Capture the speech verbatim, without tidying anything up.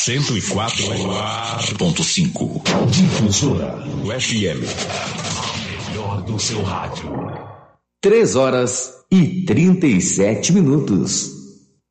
cento e quatro ponto cinco. Difusora. O F M. A melhor do seu rádio. Três horas e trinta e sete minutos.